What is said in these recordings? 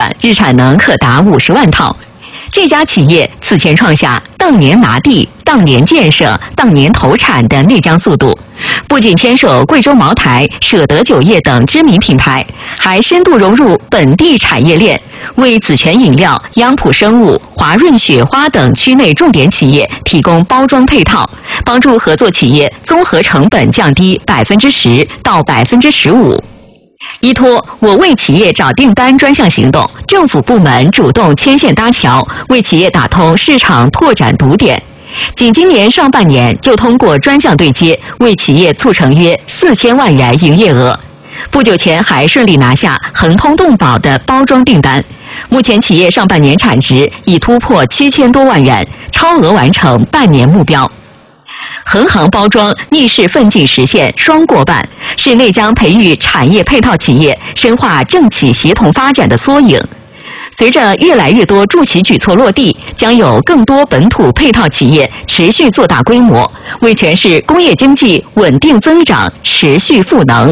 款，日产能可达50万套。这家企业此前创下当年拿地、当年建设、当年投产的内江速度，不仅牵手贵州茅台、舍得酒业等知名品牌，还深度融入本地产业链，为紫泉饮料、央普生物、华润雪花等区内重点企业提供包装配套，帮助合作企业综合成本降低10%到15%。依托我为企业找订单专项行动，政府部门主动牵线搭桥，为企业打通市场拓展堵点。仅今年上半年就通过专项对接，为企业促成约4000万元营业额。不久前还顺利拿下恒通动宝的包装订单。目前企业上半年产值已突破7000多万元，超额完成半年目标。恒行包装逆势奋进实现双过半，是内江培育产业配套企业、深化政企协同发展的缩影。随着越来越多助企举措落地，将有更多本土配套企业持续做大规模，为全市工业经济稳定增长持续赋能。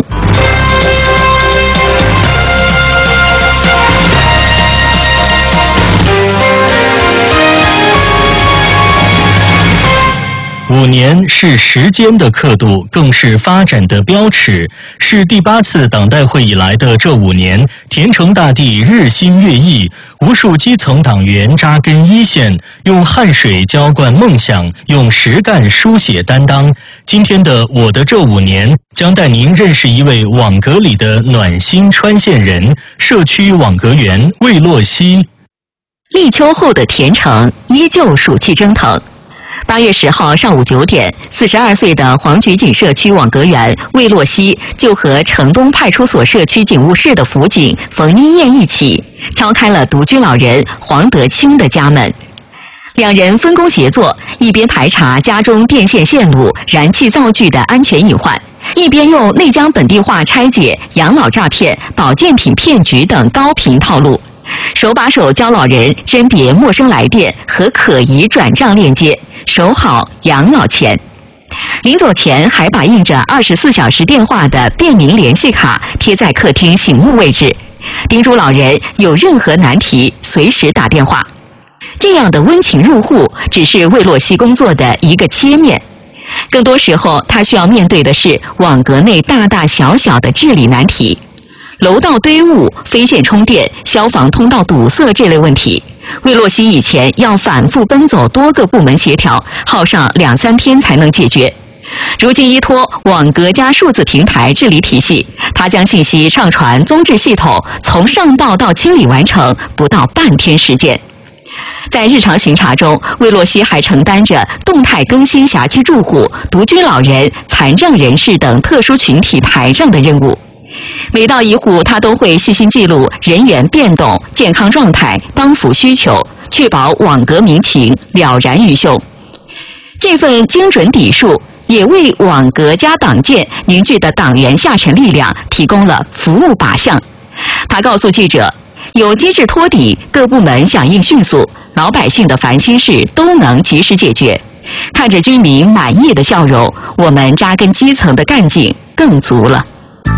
5年是时间的刻度，更是发展的标尺。是第8次党代会以来的这5年，田城大地日新月异，无数基层党员扎根一线，用汗水浇灌梦想，用实干书写担当。今天的我的这5年，将带您认识一位网格里的暖心川县人——社区网格员魏洛西。 立秋后的田城依旧暑气蒸腾。8月10号上午9点，42岁的黄菊井社区网格员魏洛西就和城东派出所社区警务室的辅警冯一燕一起，敲开了独居老人黄德清的家门。两人分工协作，一边排查家中电线线路、燃气灶具的安全隐患，一边用内江本地话拆解养老诈骗、保健品骗局等高频套路，手把手教老人甄别陌生来电和可疑转账链接，守好养老钱。临走前还把印着24小时电话的便民联系卡贴在客厅醒目位置，叮嘱老人有任何难题随时打电话。这样的温情入户只是魏洛西工作的一个切面，更多时候他需要面对的是网格内大大小小的治理难题，楼道堆物、非线充电、消防通道堵塞这类问题，魏洛西以前要反复奔走多个部门协调，耗上2-3天才能解决。如今依托网格加数字平台治理体系，他将信息上传综治系统，从上报到清理完成不到半天时间。在日常巡查中，魏洛西还承担着动态更新辖区住户、独居老人、残障人士等特殊群体台账的任务。每到一户，他都会细心记录人员变动、健康状态、帮扶需求，确保网格民情了然于胸。这份精准底数也为网格加党建凝聚的党员下沉力量提供了服务靶向。他告诉记者，有机制托底，各部门响应迅速，老百姓的烦心事都能及时解决。看着居民满意的笑容，我们扎根基层的干劲更足了。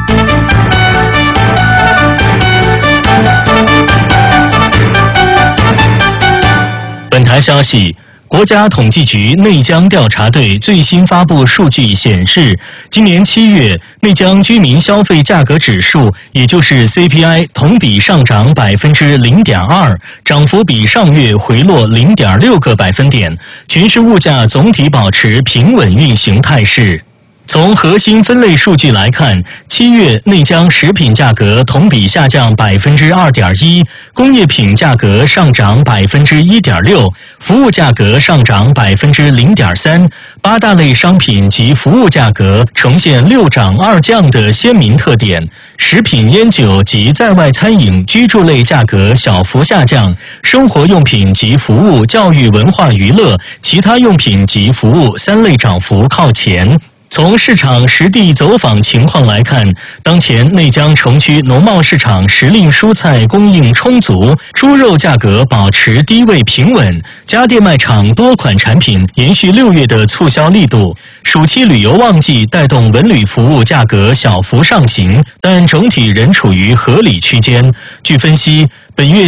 本台消息，国家统计局内江调查队最新发布数据显示，今年7月，内江居民消费价格指数，也就是 CPI， 同比上涨0.2%，涨幅比上月回落0.6个百分点，全市物价总体保持平稳运行态势。从核心分类数据来看，7月内江食品价格同比下降2.1%，工业品价格上涨1.6%，服务价格上涨0.3%，八大类商品及服务价格呈现6涨2降的鲜明特点。食品、烟酒及在外餐饮、居住类价格小幅下降，生活用品及服务、教育文化娱乐、其他用品及服务3类涨幅靠前。从市场实地走访情况来看，当前内江城区农贸市场时令蔬菜供应充足，猪肉价格保持低位平稳，家电卖场多款产品延续6月的促销力度。暑期旅游旺季带动文旅服务价格小幅上行，但整体仍处于合理区间。据分析，本月